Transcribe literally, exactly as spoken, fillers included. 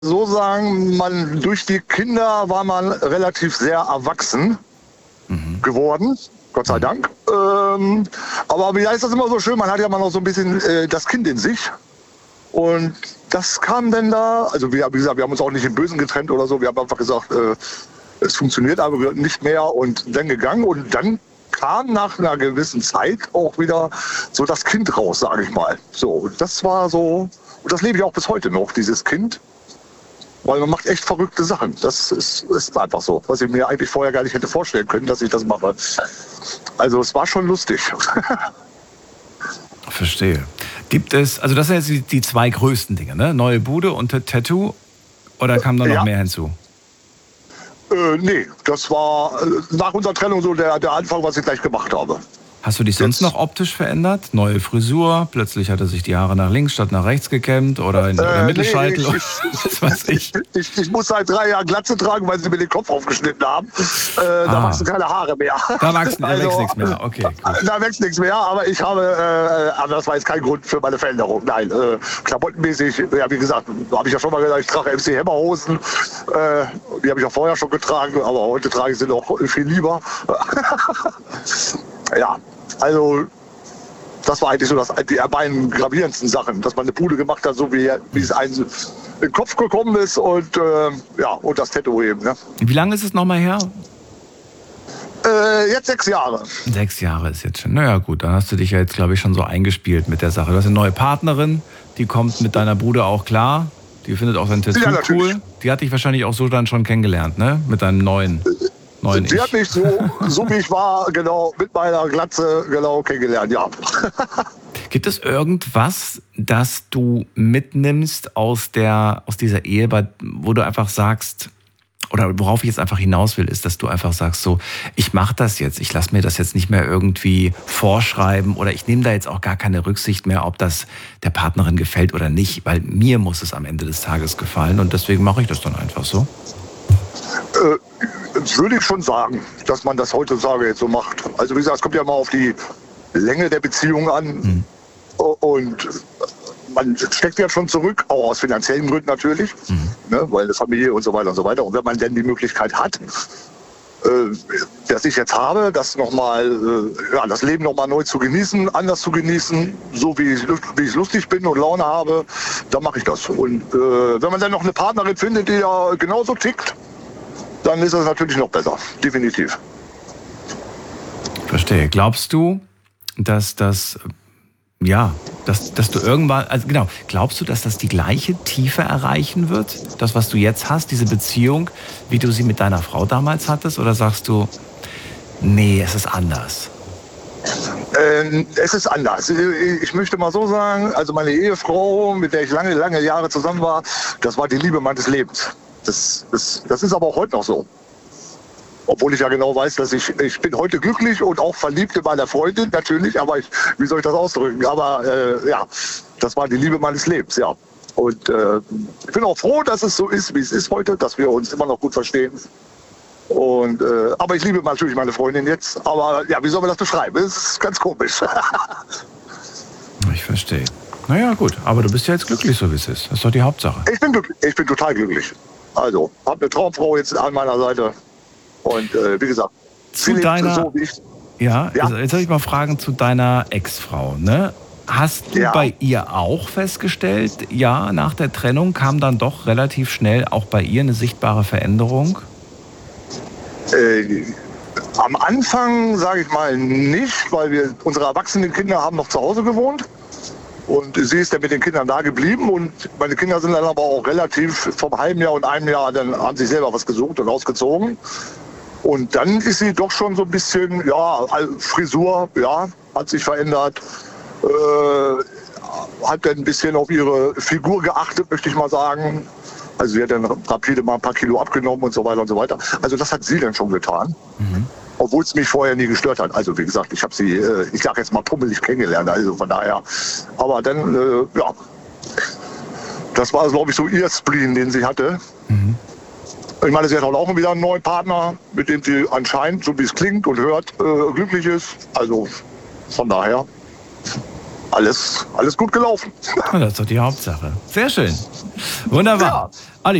so sagen, man, durch die Kinder war man relativ sehr erwachsen mhm. geworden. Gott sei Dank. Ähm, aber wie heißt das immer so schön? Man hat ja mal noch so ein bisschen äh, das Kind in sich. Und das kam dann da, also wir, wie gesagt, wir haben uns auch nicht im Bösen getrennt oder so. Wir haben einfach gesagt, äh, es funktioniert aber nicht mehr und dann gegangen. Und dann kam nach einer gewissen Zeit auch wieder so das Kind raus, sage ich mal. So, das war so, und das lebe ich auch bis heute noch, dieses Kind. Weil man macht echt verrückte Sachen. Das ist, ist einfach so, was ich mir eigentlich vorher gar nicht hätte vorstellen können, dass ich das mache. Also es war schon lustig. Verstehe. Gibt es, also das sind jetzt die, die zwei größten Dinge, ne? Neue Bude und Tattoo, oder kam da noch ja. mehr hinzu? Äh, nee, das war äh, nach unserer Trennung so der, der Anfang, was ich gleich gemacht habe. Hast du dich sonst noch optisch verändert? Neue Frisur, plötzlich hat er sich die Haare nach links statt nach rechts gekämmt oder in der äh, Mittelscheitel? Nee, ich, was weiß ich. Ich, ich muss seit drei Jahren Glatze tragen, weil sie mir den Kopf aufgeschnitten haben. Äh, ah. Da wachsen keine Haare mehr. Da wachsen, also, wächst nichts mehr, okay. Gut. Da wächst nichts mehr, aber ich habe, äh, aber das war jetzt kein Grund für meine Veränderung. Nein, äh, klamottenmäßig, ja wie gesagt, habe ich ja schon mal gesagt, ich trage M C Hammer Hosen. Äh, die habe ich ja vorher schon getragen, aber heute trage ich sie noch viel lieber. Ja, also das war eigentlich so das, die beiden gravierendsten Sachen, dass man eine Bude gemacht hat, so wie, wie es einem in den Kopf gekommen ist und, äh, ja, und das Tattoo eben. Ne? Wie lange ist es nochmal her? Äh, jetzt sechs Jahre. Sechs Jahre ist jetzt schon. Naja gut, dann hast du dich ja jetzt, glaube ich, schon so eingespielt mit der Sache. Du hast eine neue Partnerin, die kommt mit deiner Bude auch klar. Die findet auch dein Tattoo ja, cool. Die hat dich wahrscheinlich auch so dann schon kennengelernt, ne? Mit deinem neuen... Neun Sie hat mich so, so wie ich war, genau, mit meiner Glatze, genau, kennengelernt, ja. Gibt es irgendwas, das du mitnimmst aus der, aus dieser Ehe, wo du einfach sagst, oder worauf ich jetzt einfach hinaus will, ist, dass du einfach sagst, so, ich mache das jetzt, ich lasse mir das jetzt nicht mehr irgendwie vorschreiben oder ich nehme da jetzt auch gar keine Rücksicht mehr, ob das der Partnerin gefällt oder nicht, weil mir muss es am Ende des Tages gefallen und deswegen mache ich das dann einfach so? Äh, würde ich schon sagen, dass man das heutzutage jetzt so macht. Also wie gesagt, es kommt ja mal auf die Länge der Beziehung an. Hm. Und man steckt ja schon zurück, auch aus finanziellen Gründen natürlich, hm. ne, weil eine Familie und so weiter und so weiter. Und wenn man denn die Möglichkeit hat, äh, dass ich jetzt habe, das nochmal, äh, ja, das Leben nochmal neu zu genießen, anders zu genießen, so wie ich, wie ich lustig bin und Laune habe, dann mache ich das. Und äh, wenn man dann noch eine Partnerin findet, die ja genauso tickt, dann ist das natürlich noch besser, definitiv. Verstehe. Glaubst du, dass das, ja, dass, dass du irgendwann, also genau, glaubst du, dass das die gleiche Tiefe erreichen wird? Das, was du jetzt hast, diese Beziehung, wie du sie mit deiner Frau damals hattest? Oder sagst du, nee, es ist anders? Ähm, es ist anders. Ich möchte mal so sagen, also meine Ehefrau, mit der ich lange, lange Jahre zusammen war, das war die Liebe meines Lebens. Das, das, das ist aber auch heute noch so. Obwohl ich ja genau weiß, dass ich, ich bin heute glücklich und auch verliebt in meiner Freundin, natürlich, aber ich, wie soll ich das ausdrücken? Aber äh, ja, das war die Liebe meines Lebens, ja. Und äh, ich bin auch froh, dass es so ist, wie es ist heute, dass wir uns immer noch gut verstehen. Und, äh, aber ich liebe natürlich meine Freundin jetzt. Aber ja, wie soll man das beschreiben? Es ist ganz komisch. Ich verstehe. Naja, gut, aber du bist ja jetzt glücklich, so wie es ist. Das ist doch die Hauptsache. Ich bin glücklich. Ich bin total glücklich. Also, habe eine Traumfrau jetzt an meiner Seite. Und äh, wie gesagt, zu deiner, so wie ich. Ja, ja. Jetzt soll ich mal fragen zu deiner Ex-Frau. Ne? Hast du ja. bei ihr auch festgestellt, ja, nach der Trennung kam dann doch relativ schnell auch bei ihr eine sichtbare Veränderung? Äh, am Anfang sage ich mal nicht, weil wir unsere erwachsenen Kinder haben noch zu Hause gewohnt. Und sie ist dann mit den Kindern da geblieben und meine Kinder sind dann aber auch relativ vom halben Jahr und einem Jahr, dann haben sie selber was gesucht und ausgezogen. Und dann ist sie doch schon so ein bisschen, ja, Frisur, ja, hat sich verändert, äh, hat dann ein bisschen auf ihre Figur geachtet, möchte ich mal sagen. Also sie hat dann rapide mal ein paar Kilo abgenommen und so weiter und so weiter. Also das hat sie dann schon getan. Mhm. Obwohl es mich vorher nie gestört hat. Also wie gesagt, ich habe sie, äh, ich sag jetzt mal pummelig kennengelernt, also von daher. Aber dann, äh, ja, das war, glaube ich, so ihr Spleen, den sie hatte. Mhm. Ich meine, sie hat auch wieder einen neuen Partner, mit dem sie anscheinend, so wie es klingt und hört, äh, glücklich ist. Also von daher. alles, alles gut gelaufen. Das ist doch die Hauptsache. Sehr schön. Wunderbar. Ja.